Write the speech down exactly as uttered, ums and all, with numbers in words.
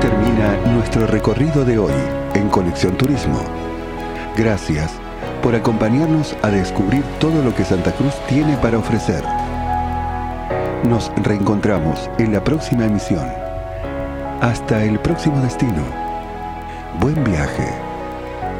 termina nuestro recorrido de hoy en Conexión Turismo. Gracias por acompañarnos a descubrir todo lo que Santa Cruz tiene para ofrecer. Nos reencontramos en la próxima emisión. Hasta el próximo destino. Buen viaje.